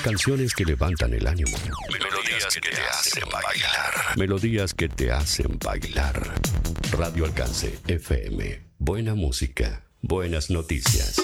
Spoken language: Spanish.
Canciones que levantan el ánimo. Melodías que te hacen bailar. Melodías que te hacen bailar. Radio Alcance FM. Buena música, buenas noticias.